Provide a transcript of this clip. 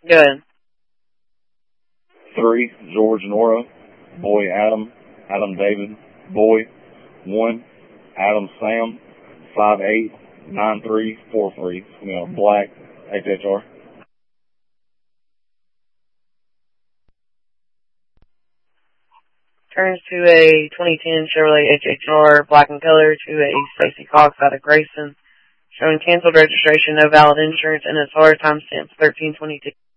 Good. 3, George Nora, boy Adam, Adam David, boy. 1, Adam Sam, 589343, black, HHR. Turns to a 2010 Chevrolet HHR, black in color, to a Stacy Cox out of Grayson, showing canceled registration, no valid insurance, and as far as timestamp 1322.